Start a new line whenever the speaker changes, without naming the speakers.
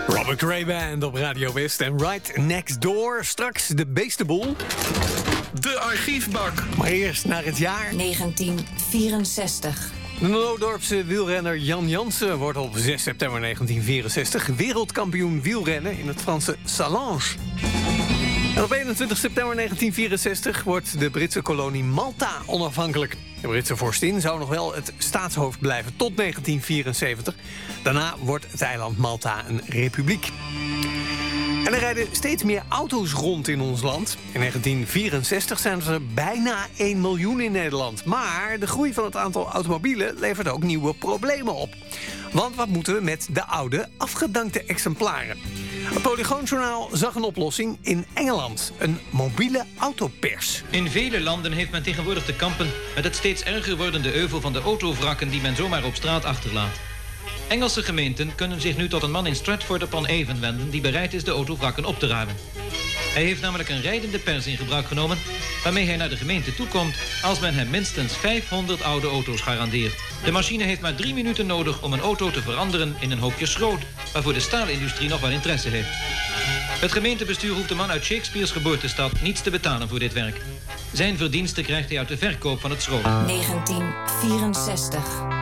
Robert Cray Band op Radio West en Right Next Door. Straks de Beestenboel.
De archiefbak.
Maar eerst naar het jaar
1964.
De Noodorpse wielrenner Jan Jansen wordt op 6 september 1964... wereldkampioen wielrennen in het Franse Sallange. En op 21 september 1964 wordt de Britse kolonie Malta onafhankelijk. De Britse vorstin zou nog wel het staatshoofd blijven tot 1974. Daarna wordt het eiland Malta een republiek. En er rijden steeds meer auto's rond in ons land. In 1964 zijn er bijna 1 miljoen in Nederland. Maar de groei van het aantal automobielen levert ook nieuwe problemen op. Want wat moeten we met de oude, afgedankte exemplaren? Het Polygoonjournaal zag een oplossing in Engeland. Een mobiele autopers.
In vele landen heeft men tegenwoordig te kampen met het steeds erger wordende euvel van de autovrakken die men zomaar op straat achterlaat. Engelse gemeenten kunnen zich nu tot een man in Stratford-upon-Avon wenden die bereid is de autovrakken op te ruimen. Hij heeft namelijk een rijdende pers in gebruik genomen waarmee hij naar de gemeente toekomt als men hem minstens 500 oude auto's garandeert. De machine heeft maar 3 minuten nodig om een auto te veranderen in een hoopje schroot waarvoor de staalindustrie nog wel interesse heeft. Het gemeentebestuur hoeft de man uit Shakespeare's geboortestad niets te betalen voor dit werk. Zijn verdiensten krijgt hij uit de verkoop van het schroot.
1964.